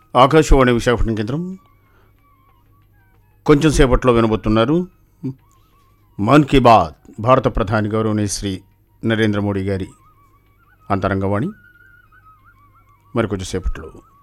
ఆకాశవాణి విశాఖపట్నం కేంద్రం. కొంచెం సేపట్లో వినబోతున్నారు మన్ కీ బాత్, భారత ప్రధాని గౌరవనీయ శ్రీ నరేంద్ర మోడీ గారి అంతరంగవాణి. మరి కొంచెం సేపట్లో